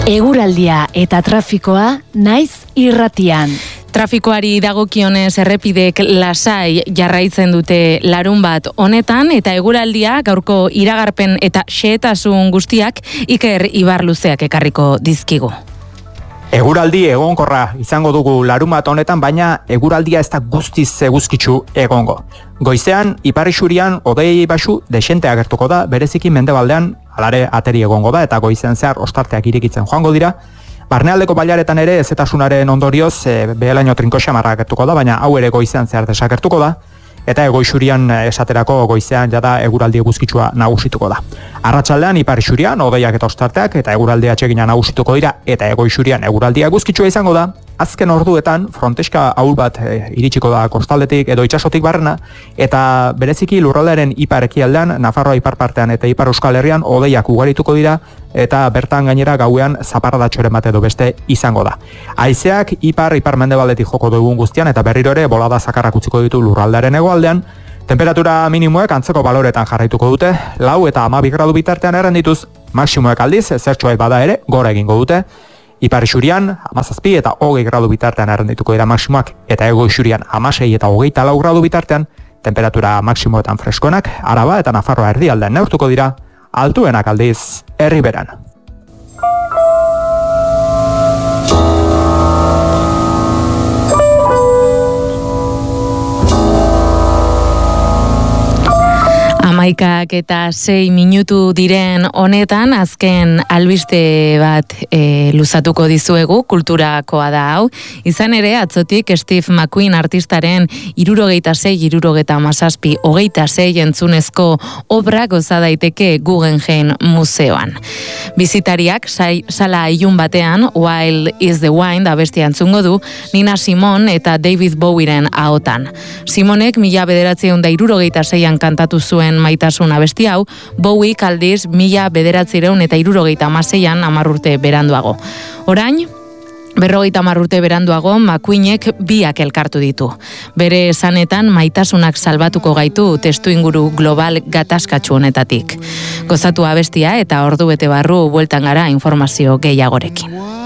Eguraldia eta trafikoa naiz irratian. Trafikoari dagokionez errepidek lasai jarraitzen dute larunbat honetan eta eguraldia gaurko iragarpen eta xehetasun guztiak Iker Ibarluzeak ekarriko dizkigu. Eguraldi egonkorra izango dugu larunbat honetan, baina eguraldia ez da guztiz eguzkitsu egongo. Goizean, ipar isurian hodei baxu desente agertuko da, bereziki mendebaldean alare ateri egongo da eta goizean zehar ostarteak irikitzen joango dira. Barnealdeko bailaretan ere ezetasunaren ondorioz behelaino trinko xamarra agertuko da, baina hau ere goizean zehar desagertuko da. Eta egoixurian esaterako goizean jada eguraldi eguzkitsua nagusituko da. Arratsaldean ipar isurian hodeiak eta ostarteak eta eguraldi atsegina nagusituko dira eta egoixurian eguraldi eguzkitsua izango da. Azken orduetan fronteska ahul bat iritsiko da kostaldetik edo itsasotik barrena eta bereziki lurraldearen ipar ekialdean, Nafarroa ipar partean eta ipar Euskal Herrian hodeiak ugarituko dira eta bertan gainera gauean zaparradatxoren bat edo beste izango da. Haizeak ipar mendebaldetik joko dugun guztian eta berriro ere bolada zakarrak utziko ditu lurraldearen hegoaldean. Temperatura minimoek antzeko baloretan jarraituko dute, 4 eta 12 gradu bitartean errendituz, maksimoek aldiz zertxoa bada ere gora egingo dute. Ipar isurian 17 eta 20 gradu bitartean errendituko dira maksimoak eta ego isurian 16 eta 24 gradu bitartean, temperatura maksimoetan freskoenak Araba eta Nafarroa erdialdean neurtuko dira, altuenak aldiz Erriberan. Amaikak eta 6 minutu diren honetan, azken albiste bat luzatuko dizuegu, kulturakoa da hau. Izan ere, atzotik Steve McQueen artistaren 76, 27 entzunezko obra goza daiteke Guggenheim Museoan. Bizitariak sala ilun batean, Wild is the Wind abestia entzungo du, Nina Simone eta David Bowieren ahotan. Simonek 1976an kantatu zuen maitasun abesti hau, Bowie aldiz 1976an 10 urte beranduago. Orain, 50 urte beranduago, McQueenek biak elkartu ditu. Bere esanetan maitasunak salbatuko gaitu testuinguru global gatazkatsu honetatik. Gozatu abestia eta ordu bete barru bueltan gara informazio gehiagorekin.